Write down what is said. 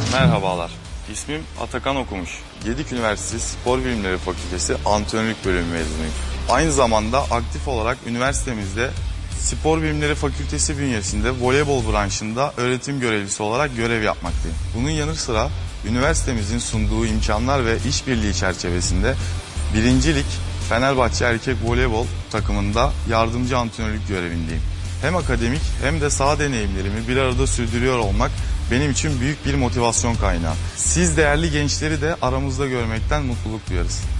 Merhabalar, ismim Atakan Okumuş. Gedik Üniversitesi Spor Bilimleri Fakültesi Antrenörlük Bölümü mezunuyum. Aynı zamanda aktif olarak üniversitemizde Spor Bilimleri Fakültesi bünyesinde voleybol branşında öğretim görevlisi olarak görev yapmaktayım. Bunun yanı sıra üniversitemizin sunduğu imkanlar ve işbirliği çerçevesinde 1. Lig Fenerbahçe Erkek Voleybol takımında yardımcı antrenörlük görevindeyim. Hem akademik hem de saha deneyimlerimi bir arada sürdürüyor olmak benim için büyük bir motivasyon kaynağı. Siz değerli gençleri de aramızda görmekten mutluluk duyarız.